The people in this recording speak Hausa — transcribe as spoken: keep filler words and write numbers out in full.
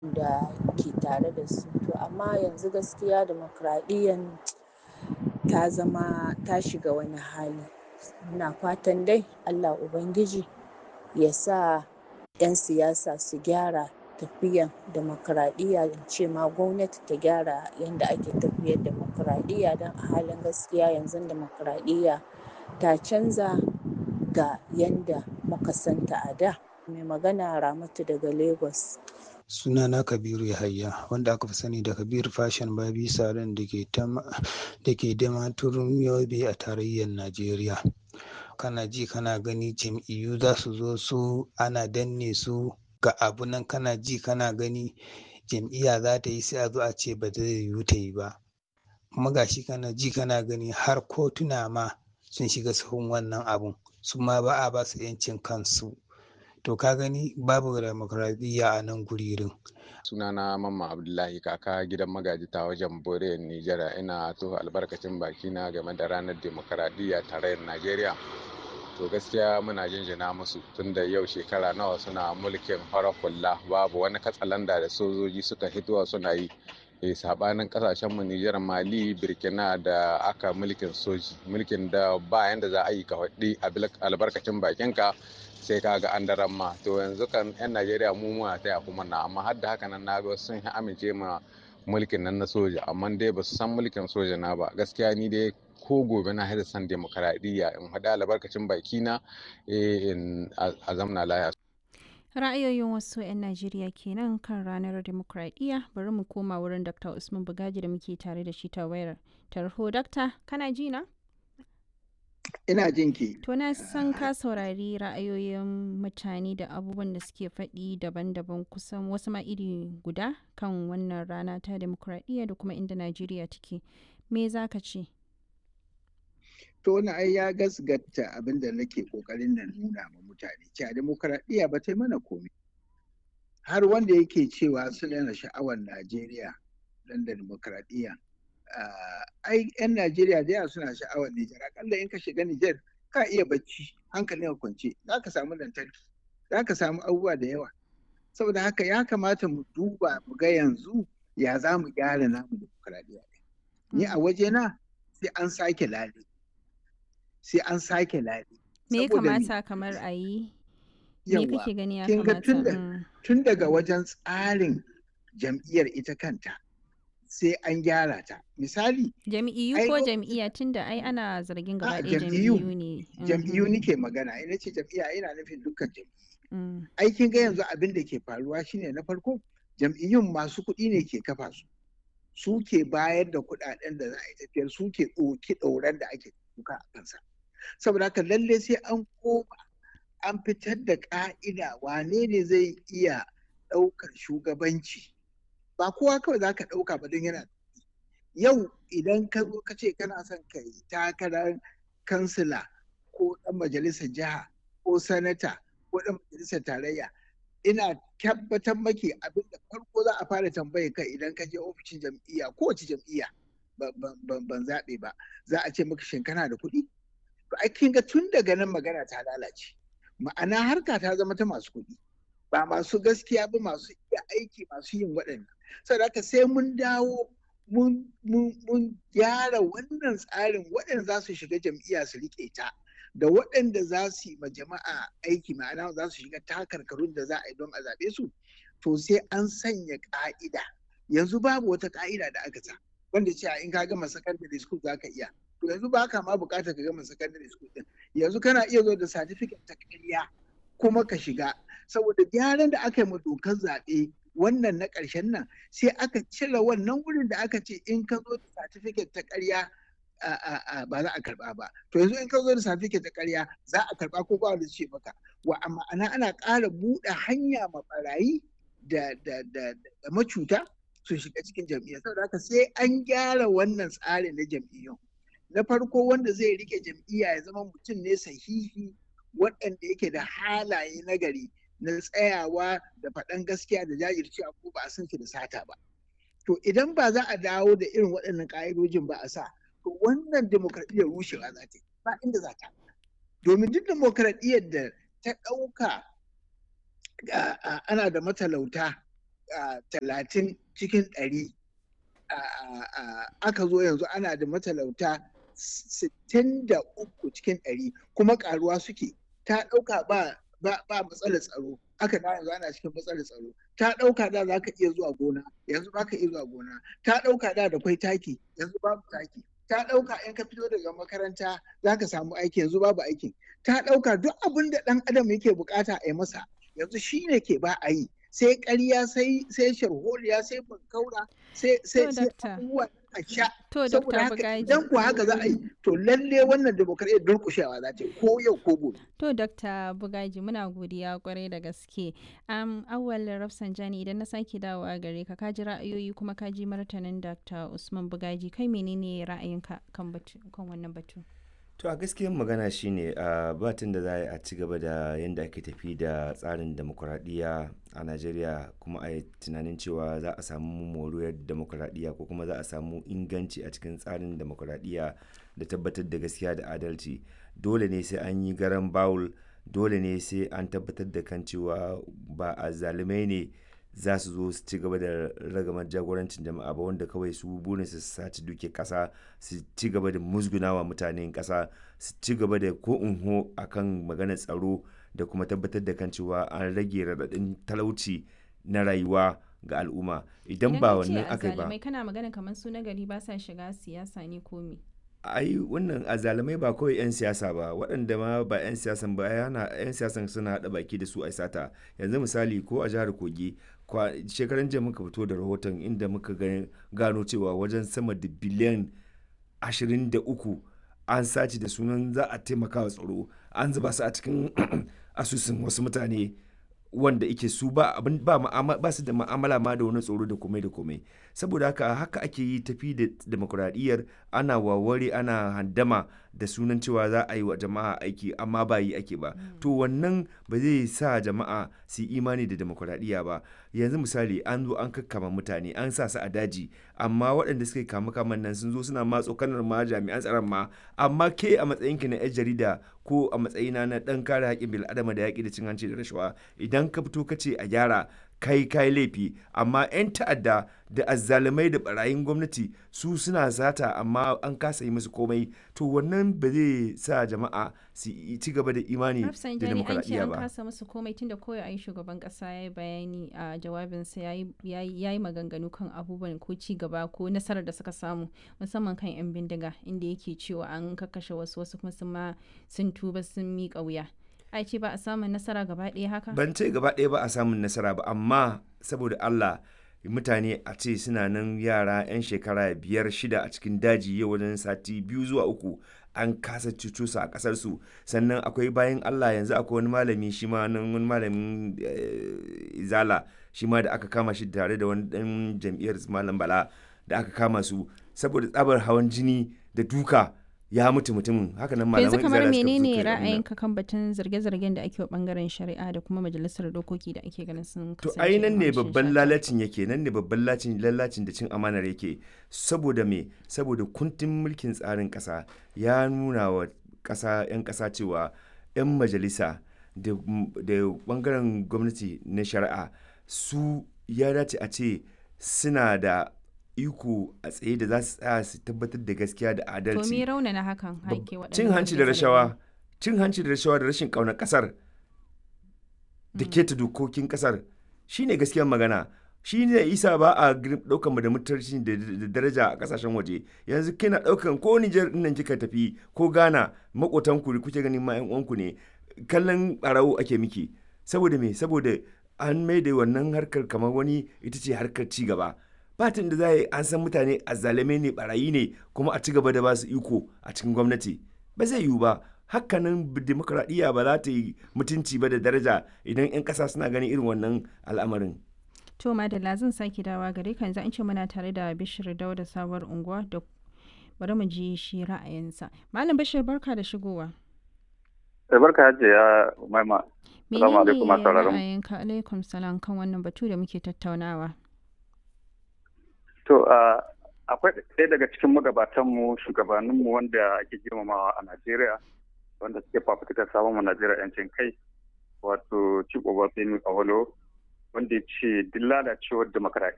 da ke tare da su. To amma yanzu gaskiya dimokuraɗiyyan ta zama ta shiga wani hali. Muna fatan dai Allah Ubangiji ya sa 'yan siyasa su gyara tafiyan dimokuraɗiyya, in ce ma gwamnati ta gyara yadda ake tafiyar dimokuraɗiyya, don a halin gaskiya yanzu dimokuraɗiyya ta canza ga yanda muka santa a da. Mai magana Ramatu daga Lagos. Sunana Kabiru Yahaya, wanda aka fi sani da Kabir Fashion Babi Salon da ke da ke Damaturu Yobe a tarayyar Najeriya. Kana ji kana gani jam'iyyu za su zo su ana danne su ga abu nan, kana ji kana gani jam'iyya za ta yi sai a zo a ce ba zai yiwu ta yi ba. Kuma gashi kana ji kana gani har kotuna ma sun shiga sahun wannan abun, su ma ba a ba su 'yancin kansu. To ka gani babu demokradiyya a nan guririn. Sunana Mamman Abdullahi, kaka gidan magaji ta wajen Boriyar Nijar. Ina to albarkacin bakina game da ranar demokradiyya tarayyar Najeriya. To gaskiya muna jinjina musu tunda yau shekara nawa suna mulkin farar hula, babu wani katsalanda da sojoji suka hitowa suna yi. E, sabanin kasashen mu Nijar, Mali, Burkina da aka mulkin soji, mulkin da ba yanda za a yi ka faɗi albarkacin bakinka sai ka ga an daren ma. To yanzu kan 'yan Najeriya mu muna taya kuma na, amma har da haka nan na ga sun amince ma mulkin nan na soja, amma dai ba su san mulkin soja na ba. Gaskiya ni dai ko gobe na haɗa san demokaradiyya in haɗa albarkacin bakina in a zamna laya. Ra'ayoyin wasu 'yan Najeriya kenan kan ranar demokradiyya. Bari mu koma wurin Doctor Usman Bugaji da muke tare da shi ta wayar tarho. Dakta, kana ji na? Ina jin ki. To na san ka saurari ra'ayoyin mutane da abubuwan da suke faɗi daban-daban, kusan wasu ma iri guda kan wannan rana ta demokradiyya da kuma inda Najeriya take. Me za ka ce? To wani ai ya gasgata abin da nake kokarin na nuna ma mutane, cewa demokradiyya ba ta yi mana komai. Har wanda yake cewa suna sha'awar Najeriya dan da demokradiyya. Ai 'yan Najeriya da yawa suna sha'awar Nijar. Akalla in ka shiga Nijar ka iya bacci hankalin ka kwance, za ka samu lantarki, za ka samu abubuwa da yawa. Saboda haka ya kamata mu duba mu ga yanzu ya za mu gyara namu demokradiyya. Ni a wajena sai an sake lale. sai an sake lale. Me ya kamata kamar a yi? Me kake gani ya kamata? Tun daga wajen tsarin jam'iyyar ita kanta sai an gyara ta. Misali, jam'iyyu ko jam'iyya, tunda ai ana zargin gaba ɗaya jam'iyyu ne. Jam'iyyu nike magana, ina ce jam'iyya ina nufin dukkan jam'iyyu. Aikin ga yanzu abin da ke faruwa shine na farko, jam'iyyun masu kuɗi ne ke kafa su. Su ke bayar da kuɗaɗen da za a yi tafiyar, su ke ɗauki ɗauran da ake kuka a kansa. Saboda haka lalle sai an koma an fitar da ƙa'ida wane ne zai iya ɗaukar shugabanci. Ba kowa kawai za ka ɗauka ba don yana. Yau idan ka zo ka ce kana son ka yi takarar kansila ko ɗan majalisar jiha ko sanata ko ɗan majalisar tarayya, ina tabbatar maki abin da farko za a fara tambaye kai idan ka je ofishin jam'iyya, kowace jam'iyya ban zaɓe ba, za a ce maka shin kana da kuɗi? To ai kin ga tun daga nan magana ta lalace. Ma'ana harka ta zama ta masu kuɗi, ba masu gaskiya ba, masu iya aiki, masu yin waɗannan. Saboda haka sai mun dawo mun gyara wannan tsarin, waɗanda za su shiga jam'iyya su riƙe ta da waɗanda za su yi ma jama'a aiki, ma'ana za su shiga takarkarun da za a yi don a zaɓe su. To sai an sanya ƙa'ida. Yanzu babu wata ƙa'ida da aka sa wanda cewa in ka gama secondary school za ka iya. To yanzu ba ka ma bukatar ka gama secondary school din. Yanzu kana iya zo da certificate ta ƙarya kuma ka shiga. Saboda gyaran da aka yi ma dokar zaɓe wannan na ƙarshen nan, sai aka cire wannan wurin da aka ce in ka zo da certificate ta ƙarya ba za a karɓa ba. To yanzu in ka zo da certificate ta ƙarya za a karɓa ko ba wanda ce maka. Wa amma ana ƙara buɗe hanya ma ɓarayi da macuta su shiga cikin jam'iyya. Saboda haka sai an gyara wannan tsarin na jam'iyyun. Na farko wanda zai rike jam'iyya ya zama mutum ne sahihi, waɗanda yake da halaye nagari na tsayawa da faɗan gaskiya da jajircewa ko ba a san shi da sata ba. To idan ba za a dawo da irin waɗannan ƙa'idojin ba a sa, to wannan demokradiyyar rushewa za ta yi, ba inda za ta. Domin duk demokradiyyar da ta ɗauka ana da matalauta talatin cikin ɗari aka zo yanzu ana da matalauta sittin da uku cikin ɗari kuma karuwa suke. Ta ɗauka ba ba matsalar tsaro, aka da yanzu ana cikin matsalar tsaro. Ta ɗauka da za ka iya zuwa gona, yanzu ba ka iya zuwa gona. Ta ɗauka da da kwai taki, yanzu babu taki. Ta ɗauka in ka fito daga makaranta za ka samu aiki, yanzu babu aikin. Ta ɗauka duk abin da ɗan adam yake bukata a yi masa yanzu shi ne ke ba a yi. Sai ƙarya sai sai sharholiya sai bankaura sai sai sai abubuwa a sha. Saboda haka idan ku haka za a yi to lalle wannan demokradiyyar durƙushewa za ta yi ko yau ko gobe. To Dokta Bugaji muna godiya kwarai da gaske. Um, Awwal Rafsanjani idan na sake dawowa gare ka ka ji ra'ayoyi kuma ka ji martanin Dokta Usman Bugaji, kai menene ra'ayinka kan batu kan wannan batu? To a gaskiyar magana shine a batun da za a ci gaba da yadda ake tafi da tsarin demokuraɗiyya a Najeriya kuma a yi tunanin cewa za a samu moriyar demokuraɗiyya ko kuma za a samu inganci a cikin tsarin demokuraɗiyya da tabbatar da gaskiya da adalci. Dole ne sai an yi garan bawul, dole ne sai an tabbatar da kan cewa ba a zalumai ne za su zo su ci gaba da ragamar jagorancin jama'a ba wanda kawai su burin su saci duke kasa, su ci gaba da musgunawa mutanen kasa, su ci gaba da ko unho akan maganar tsaro da kuma tabbatar da kan cewa an rage raɗaɗin talauci na rayuwa ga al'umma. Idan ba wannan aka yi ba. Idan kana magana kamar su nagari ba sa shiga siyasa ne ko me? ai wannan azalamai ba kawai 'yan siyasa ba, waɗanda ma ba 'yan siyasan ba yana 'yan siyasan suna haɗa baki da su a sata. Yanzu misali ko a jihar Kogi shekaran jiya muka fito da rahoton inda muka gano cewa wajen sama da biliyan ashirin da uku an sace da sunan za a taimaka wa tsaro, an zuba su a cikin asusun wasu mutane wanda ike su ba abin ba ba su da ma'amala ma da wani tsoro da komai da komai. Saboda haka haka ake yi tafi da demokuraɗiyyar, ana waware ana handama da sunan cewa za a yi wa jama'a aiki amma ba yi ake ba. Mm. To wannan ba zai sa jama'a su imani da demokuraɗiyya ba. Yanzu misali an zo an kakkama mutane an sa su a daji amma waɗanda suka kama kaman nan sun zo suna matso kanar ma jami'an tsaron ma, amma ke a matsayinki na 'yar jarida ko a matsayina na ɗan kare haƙƙin bil'adama da yaƙi da cin hanci da rashawa, idan ka fito ka ce a gyara kai kai laifi, amma 'yan ta'adda da azzalumai da barayin gwamnati su suna sata amma an kasa yi musu komai, to wannan ba zai sa jama'a su ci gaba da imani da demokradiyya ba. An kasa musu komai tunda koyo ayi shugaban kasa ya yi bayani a jawabinsa, ya yi maganganu kan abubuwan ko ci gaba ko nasarar da suka samu musamman kan 'yan bindiga, inda yake cewa an kakkashe wasu wasu kuma sun ma sun tuba sun miƙa wuya. Ai ce ba a samun nasara gaba ɗaya haka? Ban ce gaba ɗaya ba a samun nasara ba, amma saboda Allah mutane a ce suna nan yara 'yan shekara biyar shida a cikin daji yau wajen sati biyu zuwa uku an kasa cucu su a ƙasar su. Sannan akwai bayan Allah yanzu akwai wani malami shi ma nan wani malamin Izala shi ma da aka kama shi tare da wani ɗan jam'iyyar Malam Bala da aka kama su saboda tsabar hawan jini da duka. Ya mutu mutumin haka nan malaman Izala suka kamar menene ra'ayinka kan batun zarge-zargen da ake wa bangaren shari'a da kuma majalisar dokoki da ake ganin sun kasance? To ai nan ne babban lalacin yake, nan ne babban lalacin lalacin da cin amanar yake. Saboda me? Saboda kundin mulkin tsarin kasa ya nuna wa kasa yan kasa cewa yan majalisa da da bangaren gwamnati na shari'a su ya dace a ce suna da iko a tsaye da za su tsaya su tabbatar da gaskiya da adalci. To me raunana hakan haike waɗannan cin hanci da rashawa cin hanci da rashawa da rashin ƙaunar ƙasar da keta dokokin ƙasar shine gaskiyar magana. Shi ne isa ba a ɗaukan mu da mutunci da daraja a ƙasashen waje. Yanzu kina ɗaukan ko Nijar ɗin nan kika tafi ko Ghana maƙotan ku kuke ganin ma 'yan uwanku ne, kallon ɓarawo ake miki. Saboda me? Saboda an maida wannan harkar kamar wani ita ce harkar ci gaba. Batin da za a yi an san mutane azzalumai ne barayi ne kuma a ci gaba da ba su iko a cikin gwamnati ba zai yiwu ba. Hakanan demokradiyya ba za ta yi mutunci ba da daraja idan 'yan ƙasa suna ganin irin wannan al'amarin. To madalla zan sake dawa gare ka, yanzu an ce muna tare da Bishir Dauda sabuwar unguwa da bari mu ji shi ra'ayinsa. Malam Bishir barka da shigowa. Barka hajiya Umaima. Assalamu alaikum masu sauraron. Menene ra'ayinka? Alaikum salam kan wannan batu da muke tattaunawa. To, akwai ɗaya daga cikin magabatanmu shugabanninmu wanda ake girmamawa a Najeriya, wanda suke fafutukar samun wa Najeriya 'yancin kai, wato Chief Obafemi Awolowo, wanda ya ce duk lalacewar demokaradiyya